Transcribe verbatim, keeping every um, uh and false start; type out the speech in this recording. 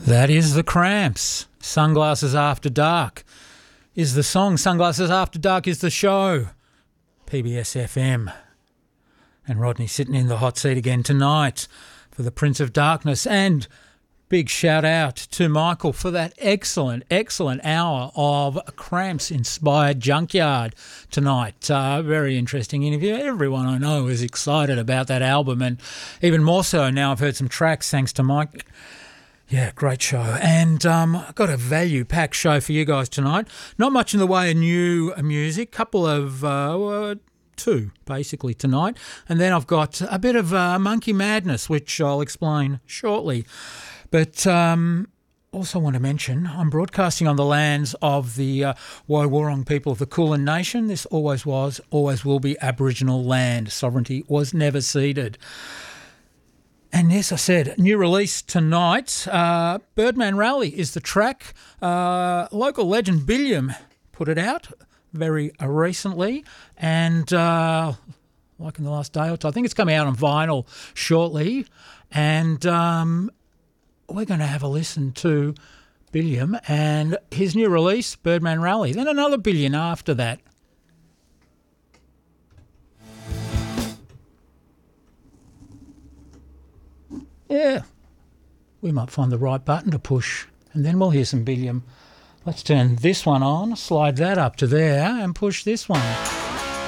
That is the Cramps. Sunglasses After Dark is the song. Sunglasses After Dark is the show. P B S F M. And Rodney sitting in the hot seat again tonight for the Prince of Darkness. And big shout out to Michael for that excellent, excellent hour of Cramps-inspired Junkyard tonight. Uh, very interesting interview. Everyone I know is excited about that album, and even more so now I've heard some tracks thanks to Mike. Yeah, great show. And um, I've got a value-packed show for you guys tonight. Not much in the way of new music, couple of... Uh, two, basically, tonight. And then I've got a bit of uh, Monkey Madness, which I'll explain shortly. But um, also want to mention I'm broadcasting on the lands of the uh, Woiwurrung people of the Kulin Nation. This always was, always will be Aboriginal land. Sovereignty was never ceded. And yes, I said, new release tonight. Uh, Birdman Rally is the track. Uh, local legend Billiam put it out very uh, recently. And uh, like in the last day or two, I think it's coming out on vinyl shortly. And um, we're going to have a listen to Billiam and his new release, Birdman Rally. Then another Billion after that. Yeah, we might find the right button to push, and then we'll hear some Billiam. Let's turn this one on, slide that up to there, and push this one.